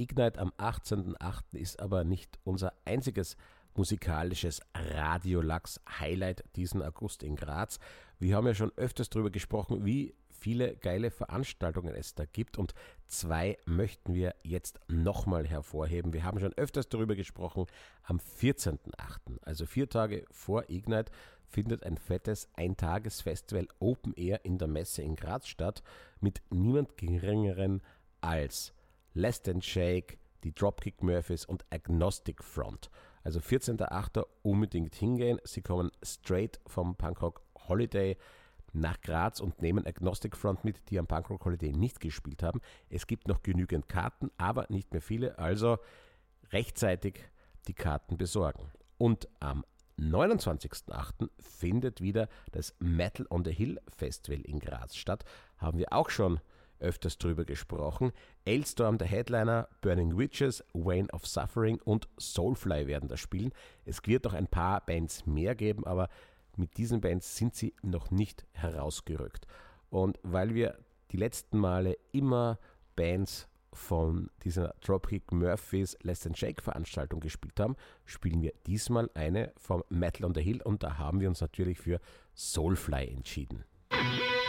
Ignite am 18.08. ist aber nicht unser einziges musikalisches Radiolachs-Highlight diesen August in Graz. Wir haben ja schon öfters darüber gesprochen, wie viele geile Veranstaltungen es da gibt und 2 möchten wir jetzt nochmal hervorheben. Wir haben schon öfters darüber gesprochen, am 14.08., also 4 Tage vor Ignite, findet ein fettes Eintagesfestival Open Air in der Messe in Graz statt mit niemand geringeren als Less Than Shake, die Dropkick Murphys und Agnostic Front. Also 14.08. unbedingt hingehen. Sie kommen straight vom Punkrock Holiday nach Graz und nehmen Agnostic Front mit, die am Punkrock Holiday nicht gespielt haben. Es gibt noch genügend Karten, aber nicht mehr viele, also rechtzeitig die Karten besorgen. Und am 29.08. findet wieder das Metal on the Hill Festival in Graz statt. Haben wir auch schon öfters drüber gesprochen. Ailstorm, der Headliner, Burning Witches, Wayne of Suffering und Soulfly werden da spielen. Es wird noch ein paar Bands mehr geben, aber mit diesen Bands sind sie noch nicht herausgerückt. Und weil wir die letzten Male immer Bands von dieser Dropkick Murphys Less Than Shake Veranstaltung gespielt haben, spielen wir diesmal eine vom Metal on the Hill und da haben wir uns natürlich für Soulfly entschieden.